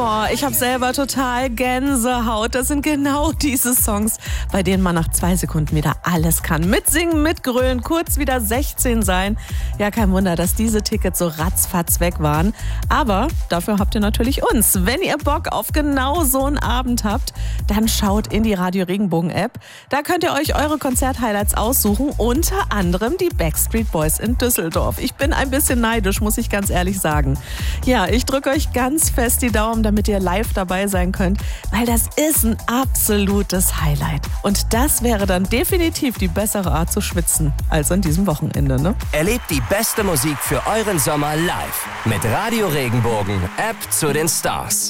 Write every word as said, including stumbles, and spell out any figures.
Boah, ich habe selber total Gänsehaut. Das sind genau diese Songs, bei denen man nach zwei Sekunden wieder alles kann. Mitsingen, mitgrölen, kurz wieder sechzehn sein. Ja, kein Wunder, dass diese Tickets so ratzfatz weg waren. Aber dafür habt ihr natürlich uns. Wenn ihr Bock auf genau so einen Abend habt, dann schaut in die Radio Regenbogen App. Da könnt ihr euch eure Konzerthighlights aussuchen, unter anderem die Backstreet Boys in Düsseldorf. Ich bin ein bisschen neidisch, muss ich ganz ehrlich sagen. Ja, ich drücke euch ganz fest die Daumen, damit ihr live dabei sein könnt, weil das ist ein absolutes Highlight. Und das wäre dann definitiv die bessere Art zu schwitzen als an diesem Wochenende, ne? Erlebt die beste Musik für euren Sommer live mit Radio Regenbogen, App zu den Stars.